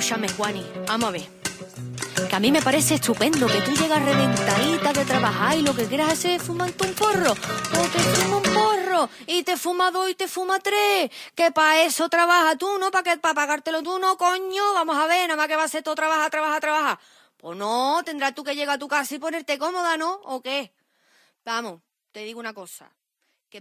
Escúchame, Juani, vamos a ver. Que a mí me parece estupendo que tú llegas reventadita de trabajar y lo que quieras hacer es fumarte un porro. O te fuma un porro y te fuma 2 y te fuma 3. Que para eso trabajas tú, ¿no? Para pagártelo tú, ¿no, coño? Vamos a ver, nada más que va a ser todo trabajar. Pues no, tendrás tú que llegar a tu casa y ponerte cómoda, ¿no? ¿O qué? Vamos, te digo una cosa.